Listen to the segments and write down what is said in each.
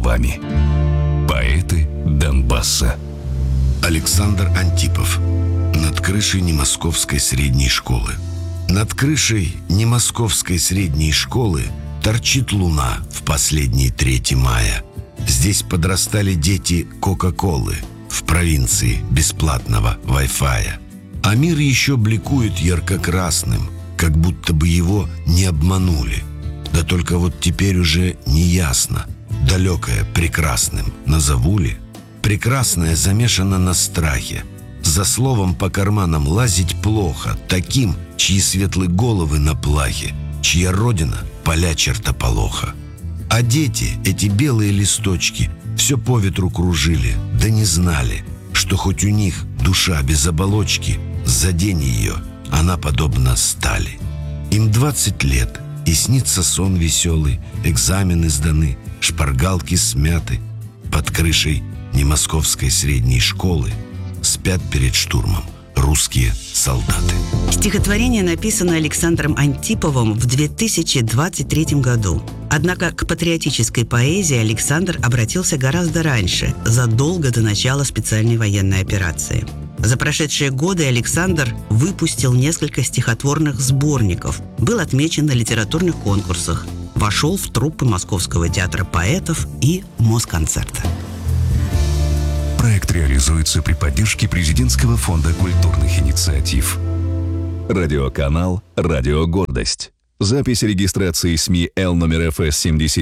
словами. Поэты Донбасса. Александр Антипов. Над крышей немосковской средней школы. Над крышей немосковской средней школы торчит луна в последний 3 мая. Здесь подрастали дети Кока-Колы, в провинции бесплатного Wi-Fi. А мир еще бликует ярко-красным, как будто бы его не обманули. Да только вот теперь уже не ясно, далекое прекрасным назову ли? Прекрасное замешано на страхе. За словом по карманам лазить плохо таким, чьи светлые головы на плахе, чья родина — поля чертополоха. А дети, эти белые листочки, все по ветру кружили, да не знали, что хоть у них душа без оболочки, задень ее, она подобна стали. Им 20 лет, и снится сон веселый, экзамены сданы, шпаргалки смяты. Под крышей немосковской средней школы спят перед штурмом русские солдаты. Стихотворение написано Александром Антиповым в 2023 году. Однако к патриотической поэзии Александр обратился гораздо раньше, задолго до начала специальной военной операции. За прошедшие годы Александр выпустил несколько стихотворных сборников, был отмечен на литературных конкурсах, вошел в труппы Московского театра поэтов и Москонцерта. Проект реализуется при поддержке Президентского фонда культурных инициатив. Радиоканал «Радио Гордость». Запись регистрации СМИ Л номер ФС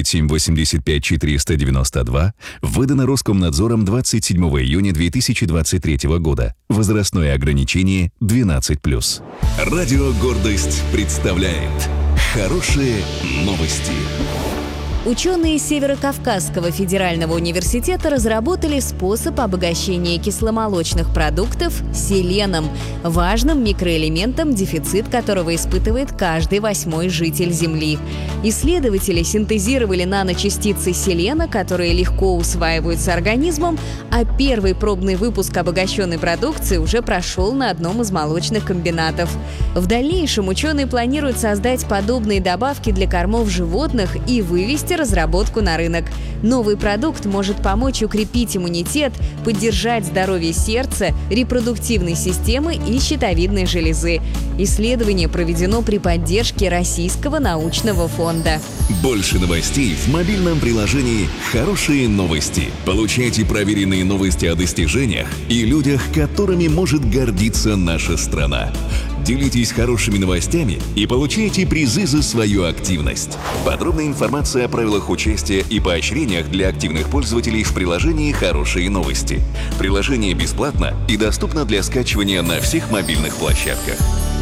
7785492 выдана Роскомнадзором 27 июня 2023 года. Возрастное ограничение 12+. Радио Гордость представляет хорошие новости. Ученые Северо-Кавказского федерального университета разработали способ обогащения кисломолочных продуктов селеном, важным микроэлементом, дефицит которого испытывает каждый 8-й житель Земли. Исследователи синтезировали наночастицы селена, которые легко усваиваются организмом, а первый пробный выпуск обогащенной продукции уже прошел на одном из молочных комбинатов. В дальнейшем ученые планируют создать подобные добавки для кормов животных и вывести разработку на рынок. Новый продукт может помочь укрепить иммунитет, поддержать здоровье сердца, репродуктивной системы и щитовидной железы. Исследование проведено при поддержке Российского научного фонда. Больше новостей в мобильном приложении «Хорошие новости». Получайте проверенные новости о достижениях и людях, которыми может гордиться наша страна. Делитесь хорошими новостями и получайте призы за свою активность. Подробная информация о правилах участия и поощрениях для активных пользователей в приложении «Хорошие новости». Приложение бесплатно и доступно для скачивания на всех мобильных площадках.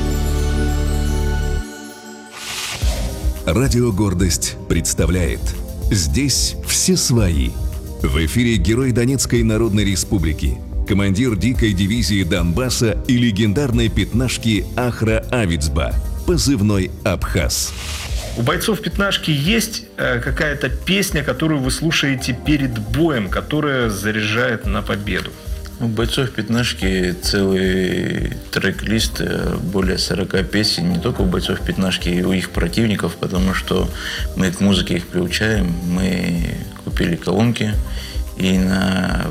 Радио «Гордость» представляет «Здесь все свои». В эфире герой Донецкой Народной Республики, командир дикой дивизии Донбасса и легендарной пятнашки Ахра Авицба, позывной «Абхаз». У бойцов пятнашки есть какая-то песня, которую вы слушаете перед боем, которая заряжает на победу? У бойцов пятнашки целый трек-лист, более 40 песен, не только у бойцов пятнашки, и у их противников, потому что мы к музыке их приучаем. Мы купили колонки и на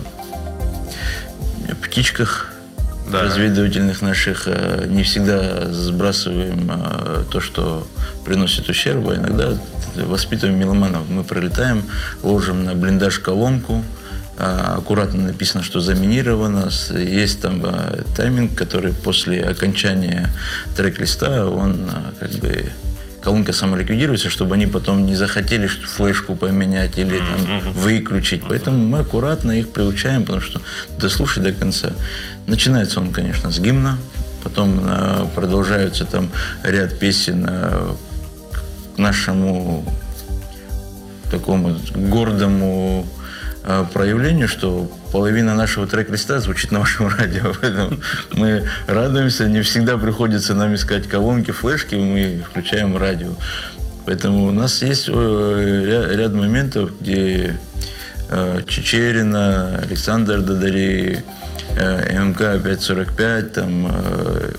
птичках разведывательных наших не всегда сбрасываем то, что приносит ущерб, а иногда воспитываем меломанов. Мы пролетаем, ложим на блиндаж колонку, аккуратно написано, что заминировано, есть там тайминг, который после окончания трек-листа, он как бы колонка самоликвидируется, чтобы они потом не захотели флешку поменять или там выключить. Поэтому мы аккуратно их приучаем, потому что дослушать до конца. Начинается он, конечно, с гимна, потом продолжаются там ряд песен к нашему такому гордому проявлению, что половина нашего трек-листа звучит на вашем радио. Поэтому мы радуемся, не всегда приходится нам искать колонки, флешки, мы включаем радио. Поэтому у нас есть ряд моментов, где Чечерина, Александр Дадари, МК 545, там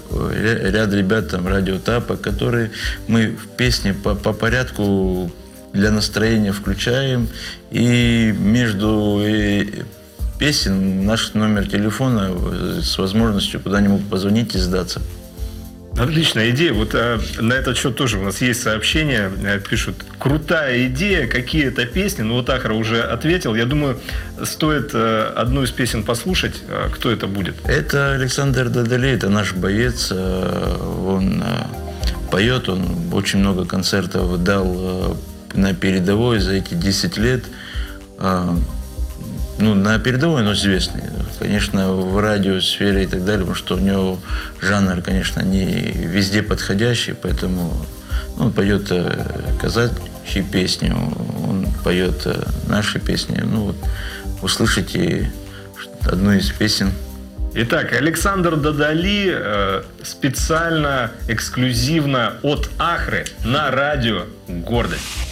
ряд ребят, там Радио Тапа, которые мы в песне по порядку для настроения включаем. И между песен наш номер телефона с возможностью куда-нибудь позвонить и сдаться. Отличная идея. Вот на этот счет тоже у нас есть сообщения. Пишут: крутая идея, какие-то песни. Ну, вот Ахра уже ответил. Я думаю, стоит одну из песен послушать. Кто это будет? Это Александр Дадали, это наш боец. Он поет, он очень много концертов дал на передовой за эти 10 лет. Ну, на передовой, но известный. Конечно, в радиосфере и так далее, потому что у него жанр, конечно, не везде подходящий, поэтому он поет казачьи песни, он поет наши песни. Ну, вот, услышите одну из песен. Итак, Александр Дадали специально, эксклюзивно от Ахры на радио «Гордость».